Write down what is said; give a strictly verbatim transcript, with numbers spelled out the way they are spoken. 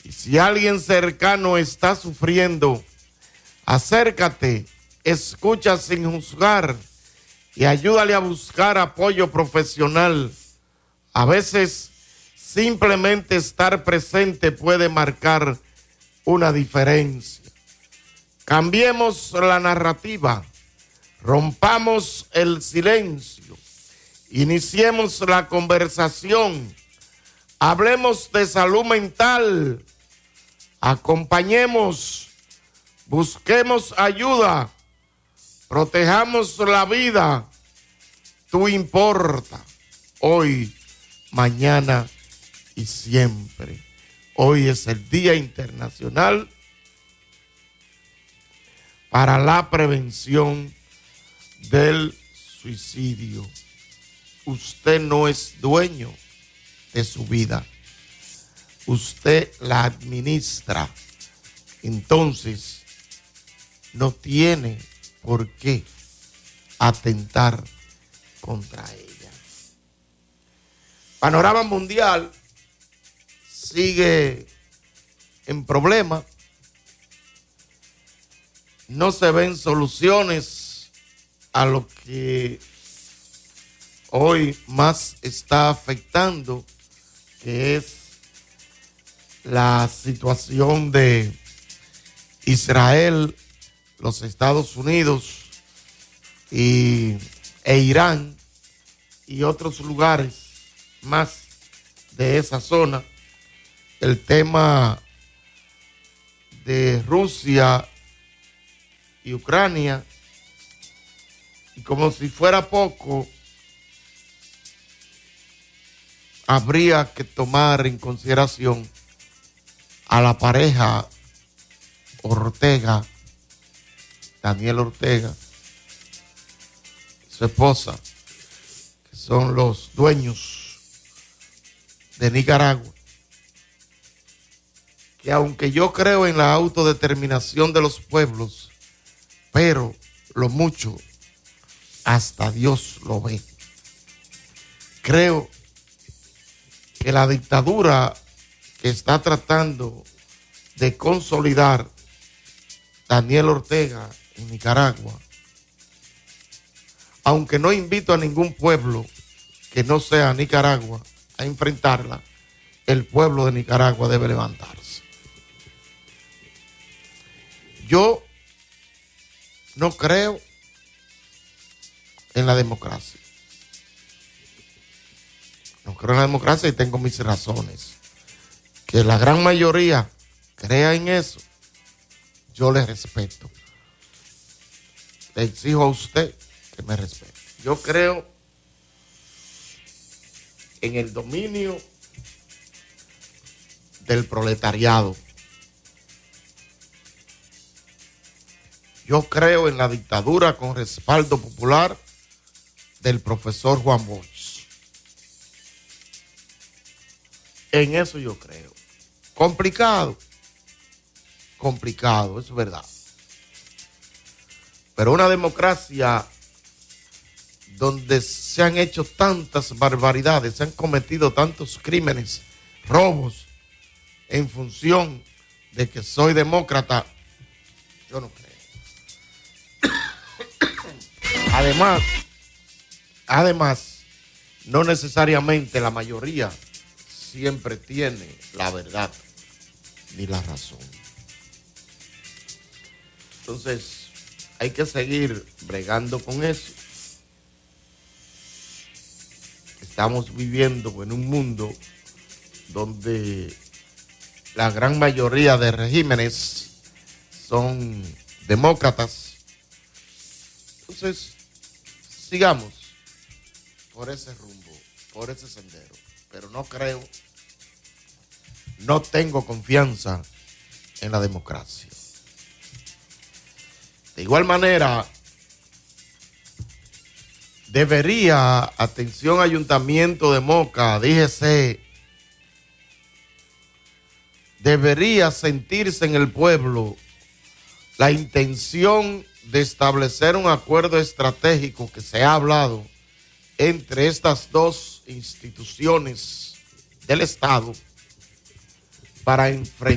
Y si alguien cercano está sufriendo, acércate, escucha sin juzgar y ayúdale a buscar apoyo profesional. A veces simplemente estar presente puede marcar una diferencia. Cambiemos la narrativa, rompamos el silencio, iniciemos la conversación, hablemos de salud mental, acompañemos, busquemos ayuda, protejamos la vida. Tú importa, hoy, mañana y siempre. Hoy es el Día Internacional para la Prevención del Suicidio. Usted no es dueño de su vida. Usted la administra. Entonces, no tiene por qué atentar contra ella. Panorama mundial sigue en problemas. No se ven soluciones a lo que hoy más está afectando, que es la situación de Israel, los Estados Unidos y, e Irán y otros lugares más de esa zona. El tema de Rusia y Ucrania, y como si fuera poco, habría que tomar en consideración a la pareja Ortega, Daniel Ortega, su esposa, que son los dueños de Nicaragua, que aunque yo creo en la autodeterminación de los pueblos, pero lo mucho hasta Dios lo ve. Creo que la dictadura que está tratando de consolidar Daniel Ortega en Nicaragua, aunque no invito a ningún pueblo que no sea Nicaragua a enfrentarla, el pueblo de Nicaragua debe levantarse. Yo no creo en la democracia. No creo en la democracia y tengo mis razones. Que la gran mayoría crea en eso, yo le respeto. Le exijo a usted que me respete. Yo creo en el dominio del proletariado. Yo creo en la dictadura con respaldo popular del profesor Juan Bosch. En eso yo creo. Complicado. Complicado, eso es verdad. Pero una democracia donde se han hecho tantas barbaridades, se han cometido tantos crímenes, robos, en función de que soy demócrata, yo no creo. Además, además, no necesariamente la mayoría siempre tiene la verdad ni la razón. Entonces, hay que seguir bregando con eso. Estamos viviendo en un mundo donde la gran mayoría de regímenes son demócratas. Entonces, sigamos por ese rumbo, por ese sendero. Pero no creo, no tengo confianza en la democracia. De igual manera, debería, atención Ayuntamiento de Moca, D G C, debería sentirse en el pueblo la intención de establecer un acuerdo estratégico que se ha hablado entre estas dos instituciones del Estado para enfrentar